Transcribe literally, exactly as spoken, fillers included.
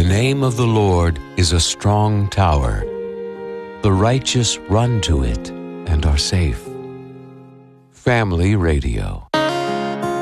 The name of the Lord is a strong tower. The righteous run to it and are safe. Family Radio.